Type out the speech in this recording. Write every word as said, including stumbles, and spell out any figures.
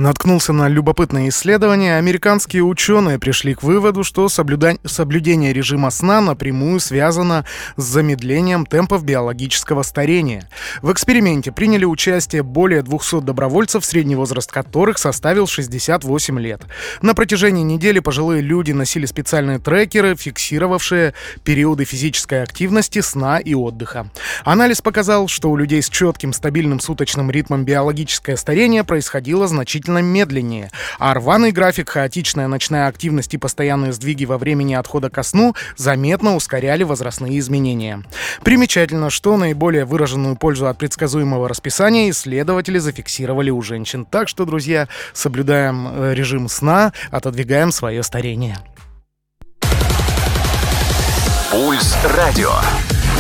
Наткнулся на любопытное исследование. Американские ученые пришли к выводу, что соблюда... соблюдение режима сна напрямую связано с замедлением темпов биологического старения. В эксперименте приняли участие более двухсот добровольцев, средний возраст которых составил шестьдесят восемь лет. На протяжении недели пожилые люди носили специальные трекеры, фиксировавшие периоды физической активности, сна и отдыха. Анализ показал, что у людей с четким стабильным суточным ритмом биологическое старение происходило значительно медленнее, а рваный график, хаотичная ночная активность и постоянные сдвиги во времени отхода ко сну заметно ускоряли возрастные изменения. Примечательно, что наиболее выраженную пользу от предсказуемого расписания исследователи зафиксировали у женщин. Так что, друзья, соблюдаем режим сна, отодвигаем свое старение. Пульс радио.